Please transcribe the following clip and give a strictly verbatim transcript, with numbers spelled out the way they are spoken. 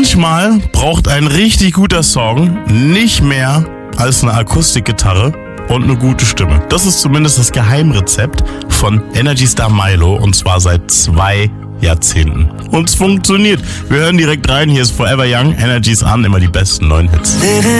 manchmal braucht ein richtig guter Song nicht mehr als eine Akustikgitarre und eine gute Stimme. Das ist zumindest das Geheimrezept von Energy Star Milo und zwar seit zwei Jahrzehnten. Und es funktioniert. Wir hören direkt rein. Hier ist Forever Young, Energy's an, immer die besten neuen Hits.